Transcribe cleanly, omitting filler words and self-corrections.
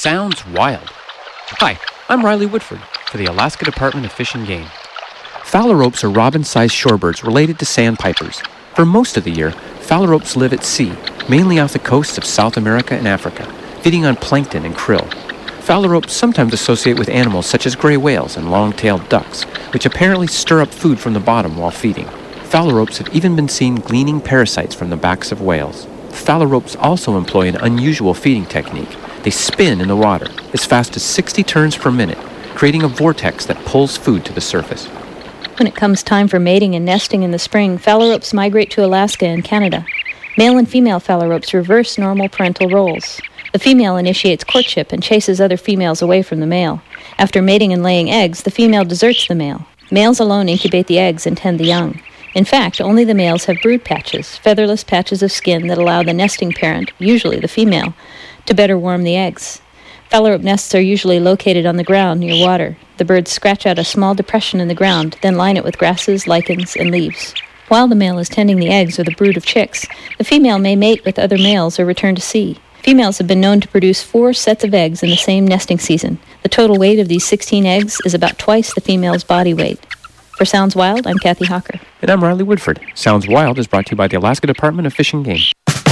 Sounds wild. Hi, I'm Riley Woodford for the Alaska Department of Fish and Game. Phalaropes are robin-sized shorebirds related to sandpipers. For most of the year, phalaropes live at sea, mainly off the coasts of South America and Africa, feeding on plankton and krill. Phalaropes sometimes associate with animals such as gray whales and long-tailed ducks, which apparently stir up food from the bottom while feeding. Phalaropes have even been seen gleaning parasites from the backs of whales. Phalaropes also employ an unusual feeding technique. They spin in the water as fast as 60 turns per minute, creating a vortex that pulls food to the surface. When it comes time for mating and nesting in the spring, phalaropes migrate to Alaska and Canada. Male and female phalaropes reverse normal parental roles. The female initiates courtship and chases other females away from the male. After mating and laying eggs, the female deserts the male. Males alone incubate the eggs and tend the young. In fact, only the males have brood patches, featherless patches of skin that allow the nesting parent, usually the female, to better warm the eggs. Phalarope nests are usually located on the ground near water. The birds scratch out a small depression in the ground, then line it with grasses, lichens, and leaves. While the male is tending the eggs or the brood of chicks, the female may mate with other males or return to sea. Females have been known to produce 4 sets of eggs in the same nesting season. The total weight of these 16 eggs is about twice the female's body weight. For Sounds Wild, I'm Kathy Hawker. And I'm Riley Woodford. Sounds Wild is brought to you by the Alaska Department of Fish and Game.